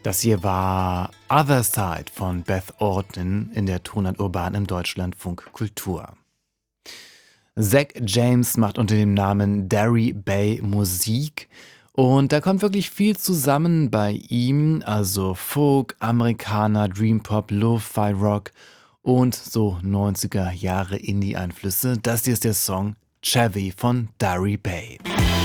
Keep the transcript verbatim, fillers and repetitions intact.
Das hier war Other Side von Beth Orton in der Tonart Urban im Deutschlandfunk Kultur. Zach James macht unter dem Namen Derry Bay Musik und da kommt wirklich viel zusammen bei ihm, also Folk, Amerikaner, Dreampop, Lo-Fi Rock und so neunziger Jahre Indie-Einflüsse. Das hier ist der Song Chevy von Derry Bay.